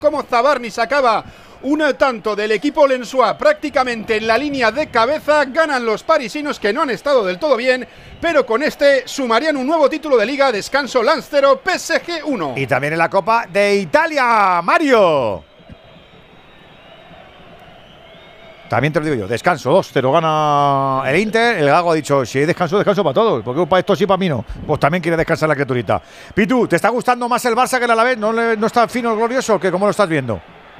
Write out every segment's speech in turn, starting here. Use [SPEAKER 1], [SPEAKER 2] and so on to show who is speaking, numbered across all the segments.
[SPEAKER 1] Como Zabarni sacaba un tanto del equipo lensois prácticamente en la línea de cabeza, ganan los parisinos que no han estado del todo bien, pero con este sumarían un nuevo título de liga, descanso Lánstero, PSG 1.
[SPEAKER 2] Y también en la Copa de Italia, Mario. También te lo digo yo, descanso, 2-0 gana el Inter. El Gago ha dicho, si hay descanso, descanso para todos, porque para esto sí, para mí no. Pues también quiere descansar la criaturita. Pitu, ¿te está gustando más el Barça que el Alavés? ¿No está fino el glorioso? ¿Cómo lo estás viendo?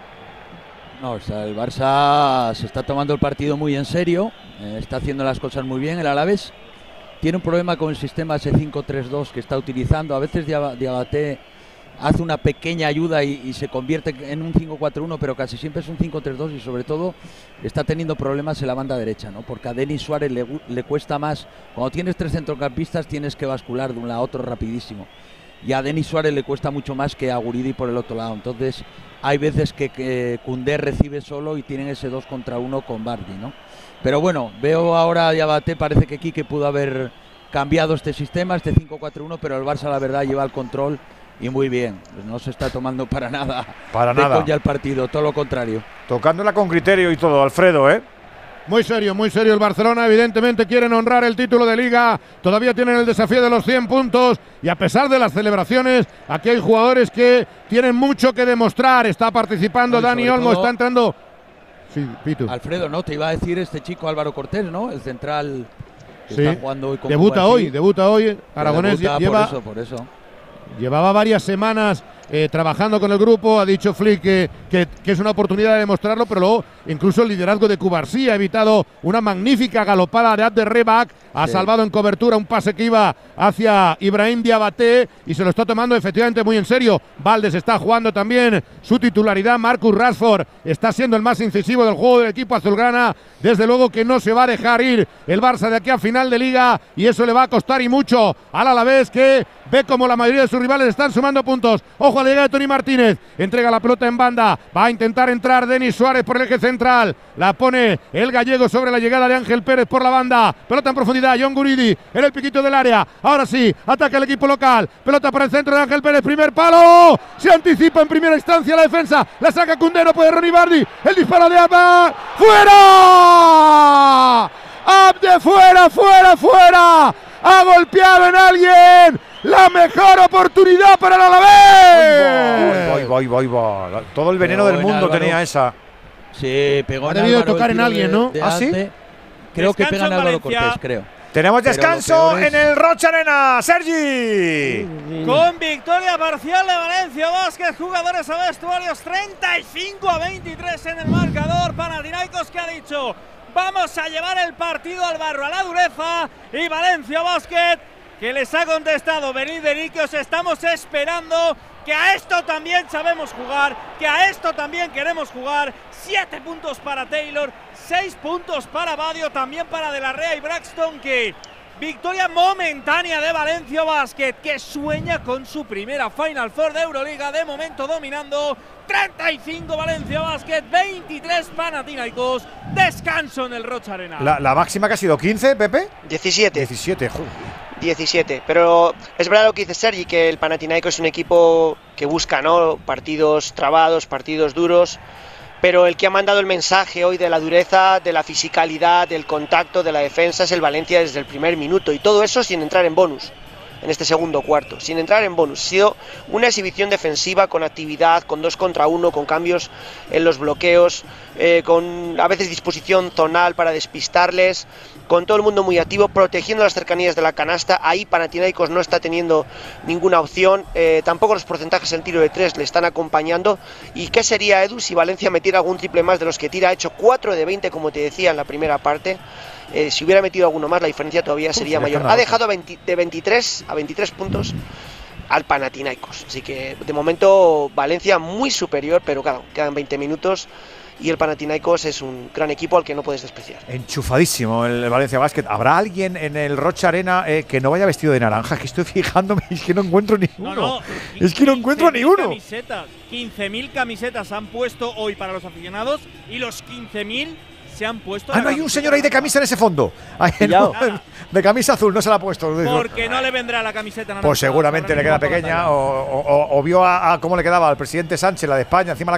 [SPEAKER 3] No, o sea, el Barça se está tomando el partido muy en serio, está haciendo las cosas muy bien. El Alavés tiene un problema con el sistema ese 5-3-2 que está utilizando. A veces Diabaté hace una pequeña ayuda y se convierte en un 5-4-1, pero casi siempre es un 5-3-2 y sobre todo está teniendo problemas en la banda derecha, ¿no? Porque a Denis Suárez le cuesta más. Cuando tienes tres centrocampistas tienes que bascular de un lado a otro rapidísimo. Y a Denis Suárez le cuesta mucho más que a Guridi por el otro lado. Entonces hay veces que Koundé recibe solo y tienen ese 2 contra 1 con Vardy, ¿no? Pero bueno, veo ahora a Diabaté, parece que Quique pudo haber cambiado este sistema, este 5-4-1, pero el Barça la verdad lleva el control y muy bien, no se está tomando para nada ya el partido, todo lo contrario.
[SPEAKER 2] Tocándola con criterio y todo, Alfredo, ¿eh?
[SPEAKER 4] Muy serio el Barcelona, evidentemente quieren honrar el título de Liga, todavía tienen el desafío de los 100 puntos y a pesar de las celebraciones, aquí hay jugadores que tienen mucho que demostrar. Está participando Dani Olmo, está entrando… Sí, Pitu.
[SPEAKER 3] Alfredo, no, te iba a decir este chico Álvaro Cortés, ¿no? El central que está jugando hoy con
[SPEAKER 4] debuta hoy, Aragonés lleva…
[SPEAKER 3] Por eso.
[SPEAKER 4] Llevaba varias semanas trabajando con el grupo, ha dicho Flick que es una oportunidad de demostrarlo, pero luego incluso el liderazgo de Cubarsí ha evitado una magnífica galopada de Abderrebak, ha salvado en cobertura un pase que iba hacia Ibrahim Diabaté y se lo está tomando efectivamente muy en serio. Valdes está jugando también su titularidad, Marcus Rashford está siendo el más incisivo del juego del equipo azulgrana. Desde luego que no se va a dejar ir el Barça de aquí a final de Liga y eso le va a costar y mucho al Alavés, que ve como la mayoría de sus rivales están sumando puntos. Ojo a la llegada de Toni Martínez, entrega la pelota en banda, va a intentar entrar Denis Suárez por el eje central, la pone el gallego sobre la llegada de Ángel Pérez por la banda, pelota en profundidad, John Guridi en el piquito del área, ahora sí, ataca el equipo local, pelota para el centro de Ángel Pérez, primer palo, se anticipa en primera instancia la defensa, la saca Koundé, no puede Ronnie Vardy, el disparo de Abba, ¡fuera! Abde fuera, ha golpeado en alguien. La mejor oportunidad para el Alavés.
[SPEAKER 2] Voy. Todo el veneno del mundo Álvaro tenía esa.
[SPEAKER 3] Sí, pegó.
[SPEAKER 4] Ha debido tocar en alguien, ¿no?
[SPEAKER 2] ¿Ah, sí?
[SPEAKER 3] Creo que pega en Álvaro Cortés, creo.
[SPEAKER 2] Tenemos descanso en el Rocha Arena, Sergi.
[SPEAKER 5] Con victoria parcial de Valencia Basket, jugadores a vestuarios, 35-23 en el marcador. Panathinaikos que ha dicho: vamos a llevar el partido al barro, a la dureza, y Valencia Basket que les ha contestado: venid de que os estamos esperando, que a esto también sabemos jugar, que a esto también queremos jugar. 7 puntos para Taylor, 6 puntos para Badio, también para De la Rea y Braxton Key. Victoria momentánea de Valencia Basket, que sueña con su primera Final Four de Euroliga, de momento dominando. 35 Valencia Basket, 23 Panathinaikos. Descanso en el Rocha Arena.
[SPEAKER 2] ¿La máxima que ha sido 15, Pepe?
[SPEAKER 6] 17,
[SPEAKER 2] joder.
[SPEAKER 6] 17, pero es verdad lo que dice Sergi, que el Panathinaikos es un equipo que busca, ¿no?, partidos trabados, partidos duros, pero el que ha mandado el mensaje hoy de la dureza, de la fisicalidad, del contacto, de la defensa es el Valencia desde el primer minuto, y todo eso sin entrar en bonus en este segundo cuarto, sin entrar en bonus. Ha sido una exhibición defensiva con actividad, con 2 contra 1, con cambios en los bloqueos, con a veces disposición zonal para despistarles, con todo el mundo muy activo, protegiendo las cercanías de la canasta. Ahí Panathinaikos no está teniendo ninguna opción, tampoco los porcentajes en tiro de 3 le están acompañando. ¿Y qué sería, Edu, si Valencia metiera algún triple más de los que tira? Ha hecho 4 de 20, como te decía en la primera parte. Si hubiera metido alguno más, la diferencia todavía sería mayor. Ha dejado de 23 a 23 puntos al Panathinaikos. Así que de momento Valencia muy superior, pero claro, quedan 20 minutos y el Panathinaikos es un gran equipo al que no puedes despreciar.
[SPEAKER 2] Enchufadísimo el Valencia Basket. ¿Habrá alguien en el Rocha Arena que no vaya vestido de naranja? Que estoy fijándome y es que no encuentro ni uno. Es que no encuentro ni uno.
[SPEAKER 5] 15.000 camisetas han puesto hoy para los aficionados y los 15.000 se han puesto.
[SPEAKER 2] No hay un señor ahí de camisa en ese fondo. No, de camisa azul, no se la ha puesto.
[SPEAKER 5] Porque no le vendrá la camiseta naranja.
[SPEAKER 2] Pues seguramente le queda pequeña o vio a cómo le quedaba al presidente Sánchez, la de España, encima la